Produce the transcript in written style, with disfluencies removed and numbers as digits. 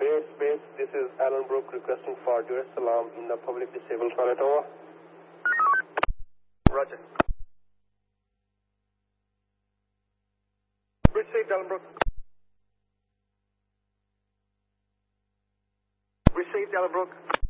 Base, this is Alan Brook requesting for duress alarm in the public disabled toilet. Over. Roger. Received, Alan Brook. Received, Alan Brook.